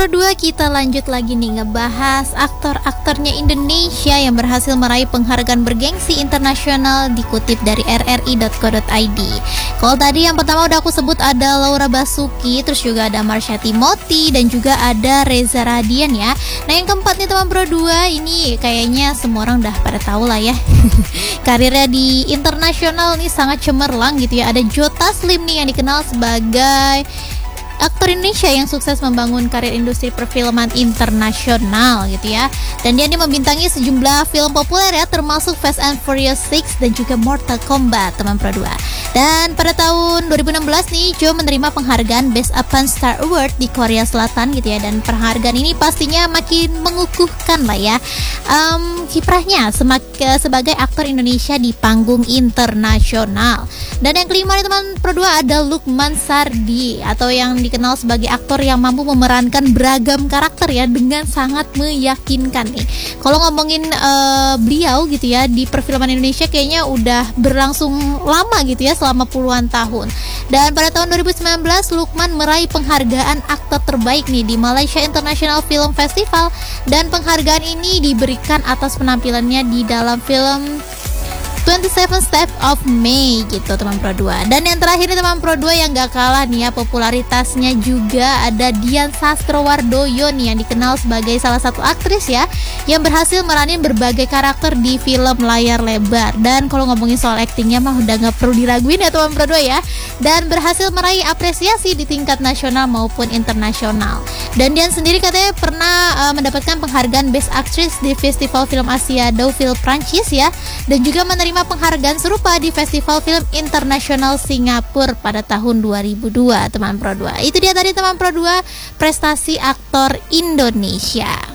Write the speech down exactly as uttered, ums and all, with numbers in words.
Pro dua, kita lanjut lagi nih ngebahas aktor-aktornya Indonesia yang berhasil meraih penghargaan bergengsi internasional, dikutip dari r r i dot co dot i d. Kalau tadi yang pertama udah aku sebut ada Laura Basuki, terus juga ada Marsha Timothy, dan juga ada Reza Radian ya. Nah yang keempat nih teman Pro dua, ini kayaknya semua orang udah pada tahu lah ya. Karirnya di internasional nih sangat cemerlang gitu ya. Ada Joe Taslim nih yang dikenal sebagai aktor Indonesia yang sukses membangun karir industri perfilman internasional gitu ya. Dan dia ini membintangi sejumlah film populer ya, termasuk Fast and Furious enam dan juga Mortal Kombat teman Pro dua. Dan pada tahun dua ribu enam belas nih Joe menerima penghargaan Best Upon Star Award di Korea Selatan gitu ya. Dan penghargaan ini pastinya makin mengukuhkan lah ya um, kiprahnya semak- sebagai aktor Indonesia di panggung internasional. Dan yang kelima nih teman Pro dua ada Lukman Sardi, atau yang dikenal sebagai aktor yang mampu memerankan beragam karakter ya dengan sangat meyakinkan nih. Kalau ngomongin uh, beliau gitu ya di perfilman Indonesia kayaknya udah berlangsung lama gitu ya, selama puluhan tahun. Dan pada tahun dua ribu sembilan belas Lukman meraih penghargaan aktor terbaik nih di Malaysia International Film Festival, dan penghargaan ini diberikan atas penampilannya di dalam film twenty-seven Steps of May gitu teman Pro dua. Dan yang terakhir nih teman Pro dua yang gak kalah nih ya popularitasnya juga ada Dian Sastrowardoyo nih yang dikenal sebagai salah satu aktris ya yang berhasil meranin berbagai karakter di film layar lebar. Dan kalau ngomongin soal aktingnya mah udah gak perlu diraguin ya teman Pro dua ya. Dan berhasil meraih apresiasi di tingkat nasional maupun internasional. Dan Dian sendiri katanya pernah uh, mendapatkan penghargaan Best Actress di Festival Film Asia Deauville Prancis ya, dan juga menerima penghargaan serupa di Festival Film Internasional Singapura pada tahun dua ribu dua teman Pro dua. Itu dia tadi teman Pro dua, prestasi aktor Indonesia.